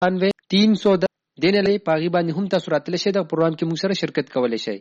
9310 دینه پاغي باندې هم تاسو راتلی شئ. د پروګرام کې موږ سره شرکت کولی شئ.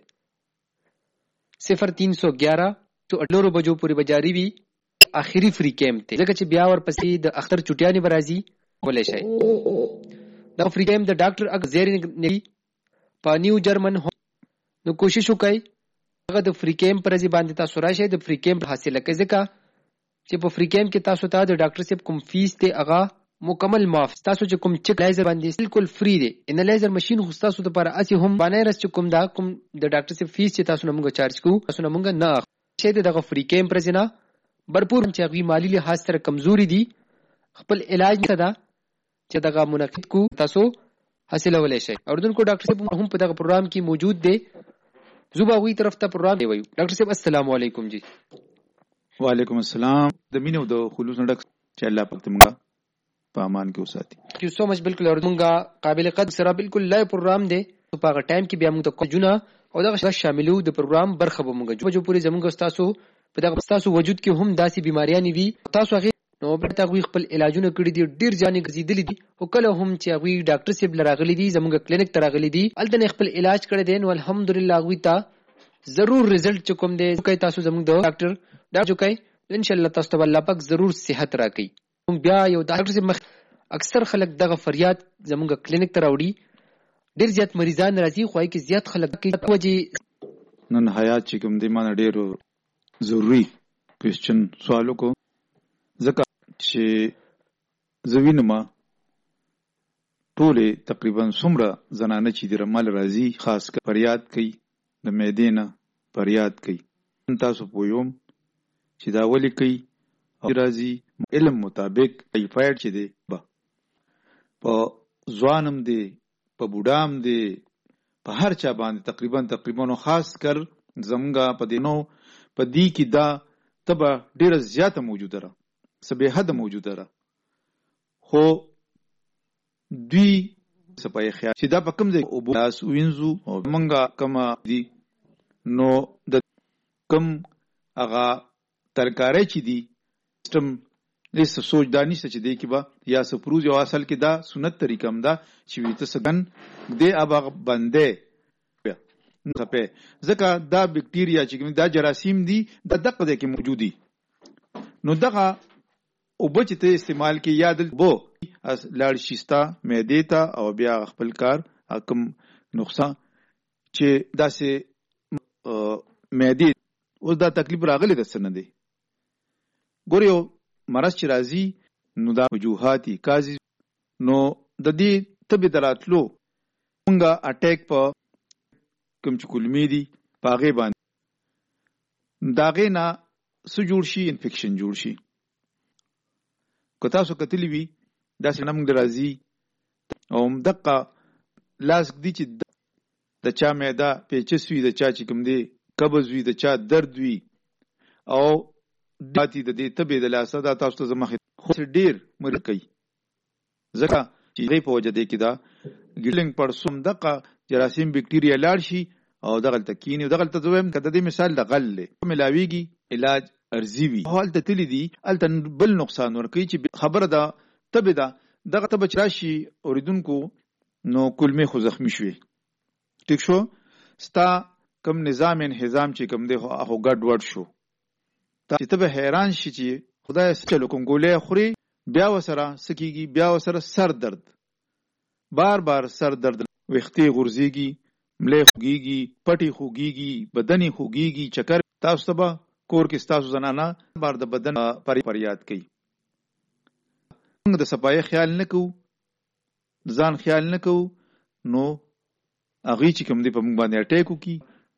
0311 تو 8 بجو پورې بجاری وي. اخیری فری کیمپ ته ځکه چې بیا ورپسې د اختر چټیانی برازي کولی شئ. دا فری کیمپ د ډاکټر اگزیر نه په نیو جرمن نو کوشش وکړئ هغه د فری کیمپ پر ځای باندې تاسو راشئ د فری کیمپ حاصله کړئ ځکه چې په فری کیمپ کې تاسو ته د ډاکټر صاحب کوم فیس ته هغه مکمل معاف. تاسو چې کوم چیک لیزر باندې بالکل فری دی. ان لیزر ماشين خو تاسو ته پر اسی هم باندې رس چې کوم د ډاکټر صاحب فیس چې تاسو نه موږ چارج کوو تاسو نه موږ نه شي دغه فری کیمپ پر ځای نه برپور چې هغه مالی لحاظ سره کمزوري دي خپل علاج نه ده چې دغه منعقد کو تاسو حاصله ولې شي. اوردونکو ډاکټر صاحب هم په دغه پروګرام کې موجود دی. زوبا وی طرف ته پروګرام دی وایو. ډاکټر صاحب السلام علیکم جی. وعلیکم السلام. د مینو د خلوص نډک چې الله پاک ته موږ په امان کې وساتي. تhank you so much. بالکل اوردونکو قابل قدر سره بالکل لای پروګرام دی. په هغه ټایم کې بیا موږ ته کوجونه او دغه شاملو د پروګرام برخه به موږ جو پوری زموږ تاسو په دغه تاسو وجود کې هم داسې بیماریاں وي تاسو هغه نو به تاسو خپل علاجونه کړی دي ډیر ځانې غزیدلې دي او کله هم چې هغه ډاکټر صاحب لراغلي دي زموږ کلینیک ته راغلي دي الته خپل علاج کړی دي نو الحمدلله هغه ته ضرور رزلټ چکم دي کوي تاسو زموږ ډاکټر دا جو کوي ان شاء الله تاسو ته الله پاک ضرور صحت راکړي. بیا یو ډاکټر صاحب اکثر خلک دغه فریاد زموږ کلینیک ته راوړي ډیر زیات مریضان راځي خو کې زیات خلک کې توجي نن حیات چې کوم دي مان ډیر ضروری کوېسچن سوالو کو ځکه چې زوینما ټوله تقریبا څومره زنانه چې د رمال راځي خاص کر فریاد کوي د میدینه فریاد کوي تاسو پویوم چې دا ولي کوي راځي علم مطابق ټایفایډ چې دی په ځوانم دی په بوډام دی په هر چا باندې تقریبا نو خاص کر زمونږه په دینو په دې کې دا تبه ډیره زیاته موجوده ده سبه حد موجوده ده خو دوی سپای خیال چې دا په کوم ځای او بلاس وینځو او منګه کما دي نو د کم هغه ترکارې چې دي سیستم لیس سوچ دانی چې دی کې با یا سپروز او اصل کې دا سنت طریقه هم دا چې ویته سګن دې ابغ بندې په ځکه دا بکټیریا چې دا جراثیم دي د دقه کې موجودي نو دغه او بچته استعمال کې یاد بو اس لاړ شيستا معده ته او بیا خپل کار حکم نقصان چې داسې معده اوس دا تکلیف راغلی د سن دی ګوريو مرض چې راځي نو دا وجوهاتي کازي نو د دې تبي دراتلو مونږه اٹیک په کوم چې کولمې دي پاغه باندې داغه نه سو جوړ شي انفیکشن جوړ شي کو تاسو کتلی وی دا څنګه موږ راځي او دقه لاس دي چې د چا معده پیچسوي د چا چې کوم دی قبض وي د چا درد وي او داتي د دې تبه د لاسه دا تاسو ته زمخه خو ډیر مر کوي ځکه چې دې په وجه دی کې دا ګیلنګ پرسوم دغه جراثیم بکټیریا لاړ شي او دغه تکینی دغه تزویم کده دې مثال د غل ملاویږي علاج ارزي وي حال ته تللی دي الته بل نقصان ور کوي چې خبره ده تبه ده دغه تبه راشي اوریدونکو نو کلمه خو زخمی شوي ټیک شو ستا کم نظام انهزام چې کم دی هغه ګډ وډ شو چې ته به حیران شې چې خدای چلو کوم ګولې خوري بیا وسره سکیږي بیا وسره سر درد بار سر درد وختي غورځيږي ملې خوږيږي پټي خوږيږي بدني خوږيږي چکر تاسو ته کور کې تاسو زنانه بار د بدن فریاد کوي موږ د صفای خیال نکو ځان خیال نکو نو اغه چې کوم دی په موږ باندې اٹیک وکي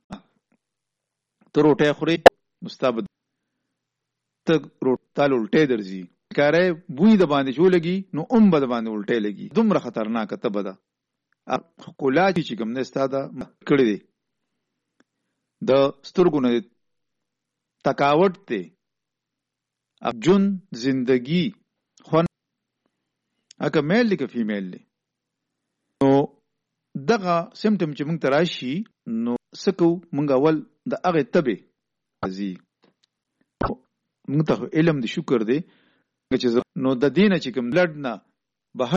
تر وټه خوري مستبد ته روټال الټه درځي کاره بوی د باندې شو لګي نو د باندې الټه لګي دومره خطرناک ته بده کولاچ چې کوم نه ستاده کړی دی د سترګو نه تکاوت ته جون زندگی خون اګه میل کې فیمیل دی نو دغه سیمټم چې موږ تراشي نو سکو موږ اول د هغه تبه ازي موږ ته علم د شکر دی چې نو د دینه چې کوم لړ نه